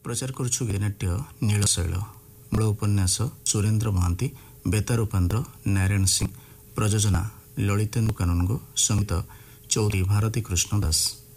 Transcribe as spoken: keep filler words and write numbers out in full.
प्रचार करुछु गिरिनाट्य नीलशैल। मूल उपन्यास सुरेन्द्र महांती, बेतार उपेन्द्र, नारायण सिंह, प्रयोजना ललितेन्दु कानूनगो, संगीत चौधरी भारती कृष्ण दास।